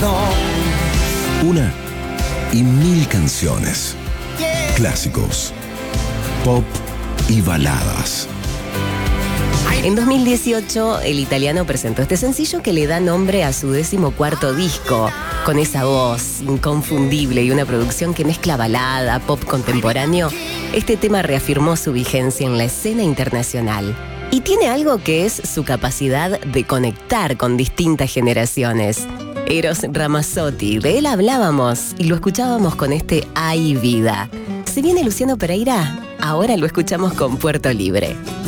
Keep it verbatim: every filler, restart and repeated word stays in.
Una y mil canciones, clásicos, pop y baladas. En dos mil dieciocho, el italiano presentó este sencillo que le da nombre a su decimocuarto disco, con esa voz inconfundible y una producción que mezcla balada, pop contemporáneo. Este tema reafirmó su vigencia en la escena internacional. Y tiene algo que es su capacidad de conectar con distintas generaciones. Eros Ramazzotti, de él hablábamos y lo escuchábamos con este Hay Vida. ¿Se viene Luciano Pereira? Ahora lo escuchamos con Puerto Libre.